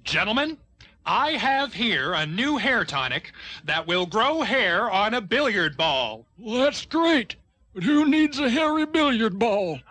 Gentlemen, I have here a new hair tonic that will grow hair on a billiard ball. Well, that's great. But who needs a hairy billiard ball?